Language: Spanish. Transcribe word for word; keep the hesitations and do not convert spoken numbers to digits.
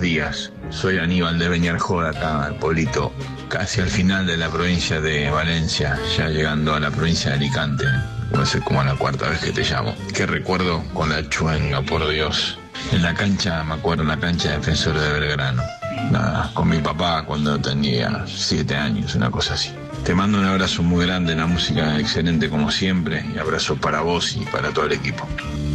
días. Soy Aníbal de Beñarjó, acá, el pueblito, casi al final de la provincia de Valencia, ya llegando a la provincia de Alicante. Va a ser como la cuarta vez que te llamo. Qué recuerdo con la chuenga, por Dios. En la cancha, me acuerdo, en la cancha de Defensores de Belgrano. Nada, con mi papá cuando tenía siete años, una cosa así. Te mando un abrazo muy grande, la música excelente como siempre, y abrazo para vos y para todo el equipo.